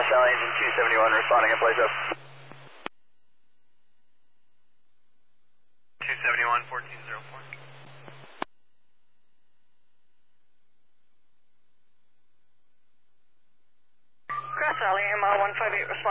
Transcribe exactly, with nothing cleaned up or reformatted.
Valley Engine two seventy-one responding in place of. two seventy-one, fourteen oh four. Grass Valley, M R one five eight responding.